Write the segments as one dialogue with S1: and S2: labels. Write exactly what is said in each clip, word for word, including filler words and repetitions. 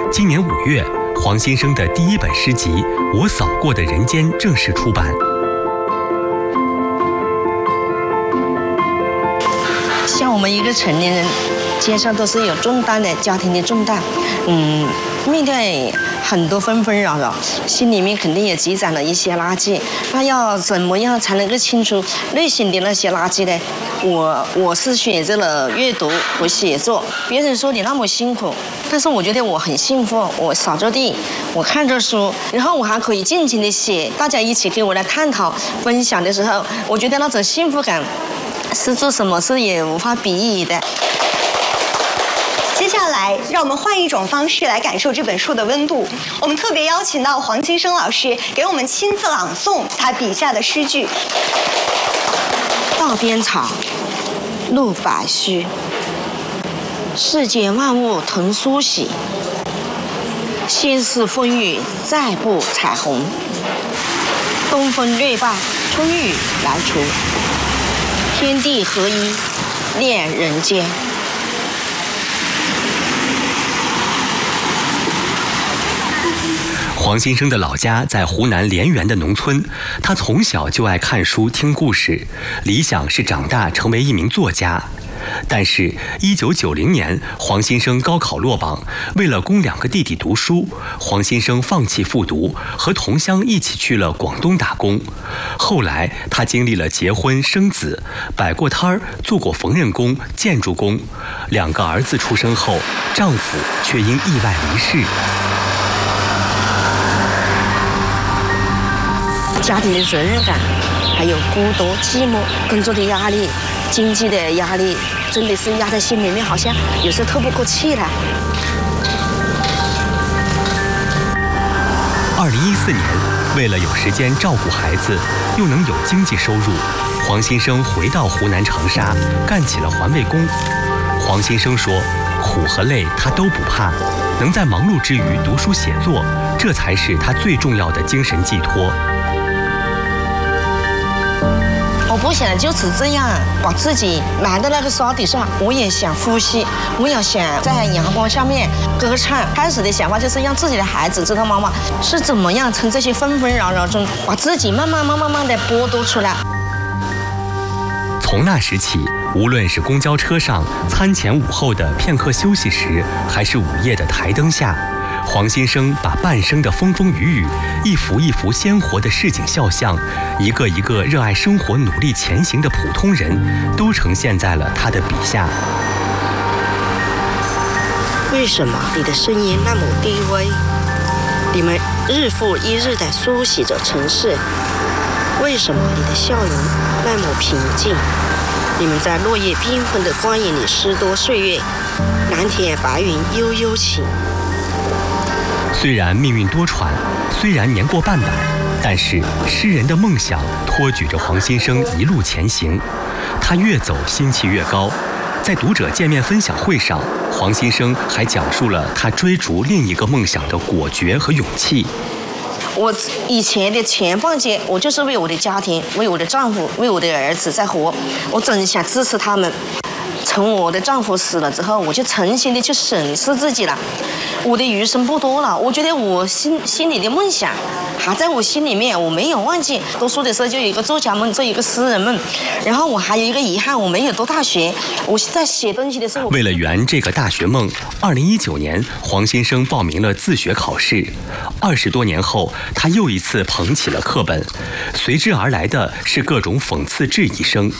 S1: 今年五月，黄先生的第一本诗集《我扫过的人间》正式出版。
S2: 像我们一个成年人，肩上都是有重担的，家庭的重担。嗯，面对很多纷纷扰扰，心里面肯定也积攒了一些垃圾。那要怎么样才能够清除内心的那些垃圾呢？我我是选择了阅读和写作。别人说你那么辛苦，但是我觉得我很幸福。我扫着地，我看着书，然后我还可以尽情的写。大家一起跟我来探讨、分享的时候，我觉得那种幸福感是做什么事也无法比拟的。
S3: 接下来，让我们换一种方式来感受这本书的温度。我们特别邀请到黄金生老师给我们亲自朗诵他笔下的诗句。
S2: 道边草，路百须，世间万物同苏喜。先是风雨，再布彩虹。东风略罢，春雨来除。天地合一，恋人间。
S1: 黄先生的老家在湖南濂源的农村，他从小就爱看书听故事，理想是长大成为一名作家。但是一九九零年，黄先生高考落榜，为了供两个弟弟读书，黄先生放弃复读，和同乡一起去了广东打工。后来他经历了结婚生子，摆过摊儿，做过缝纫工、建筑工。两个儿子出生后，丈夫却因意外离世。
S2: 家庭的责任感，还有孤独、寂寞，工作的压力，经济的压力，真的是压在心里面，好像有时候透不过气来。
S1: 二零一四年，为了有时间照顾孩子，又能有经济收入，黄先生回到湖南长沙，干起了环卫工。黄先生说，苦和累他都不怕，能在忙碌之余读书写作，这才是他最重要的精神寄托。
S2: 我不想就此这样把自己埋在那个沙底上，我也想呼吸，我也想在阳光下面歌唱。开始的想法就是让自己的孩子知道妈妈是怎么样从这些纷纷扰扰中把自己慢慢、慢慢、慢慢的剥夺出来。
S1: 从那时起，无论是公交车上、餐前午后的片刻休息时，还是午夜的台灯下，黄先生把半生的风风雨雨，一幅一幅鲜活的市井肖像，一个一个热爱生活、努力前行的普通人，都呈现在了他的笔下。
S2: 为什么你的声音那么低微？你们日复一日地梳洗着城市。为什么你的笑容那么平静？你们在落叶缤纷的光影里失多岁月，蓝天白云悠悠起。
S1: 虽然命运多舛，虽然年过半百，但是诗人的梦想托举着黄先生一路前行。他越走心气越高。在读者见面分享会上，黄先生还讲述了他追逐另一个梦想的果决和勇气。
S2: 我以前的前半截，我就是为我的家庭、为我的丈夫、为我的儿子在活，我真想支持他们。从我的丈夫死了之后，我就诚心的去审视自己了。我的余生不多了，我觉得我心心里的梦想还在我心里面，我没有忘记。读书的时候就有一个作家梦，做一个诗人梦，然后我还有一个遗憾，我没有读大学。我在写东西的时候，
S1: 为了圆这个大学梦，二零一九年，黄先生报名了自学考试。二十多年后，他又一次捧起了课本，随之而来的是各种讽刺质疑声。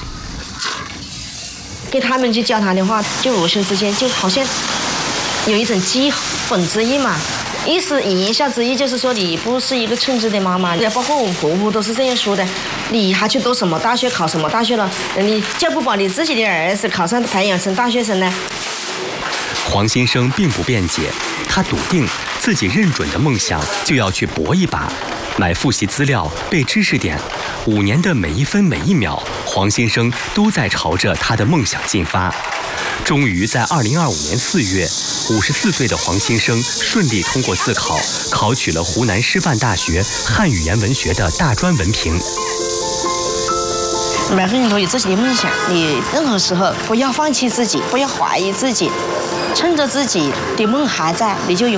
S2: 跟他们去交谈的话，就无声之间就好像有一种讥讽之意嘛，意思言下之意就是说你不是一个称职的妈妈，也包括我婆婆都是这样说的。你还去读什么大学，考什么大学了？你就不把你自己的儿子考上培养成大学生呢？
S1: 黄先生并不辩解，他笃定自己认准的梦想就要去搏一把。买复习资料，背知识点，五年的每一分每一秒，黄先生都在朝着他的梦想进发。终于在二零二五年四月，五十四岁的黄先生顺利通过自考，考取了湖南师范大学汉语言文学的大专文凭。
S2: 每个人都有自己的梦想，你任何时候不要放弃自己，不要怀疑自己，趁着自己的梦还在，你就有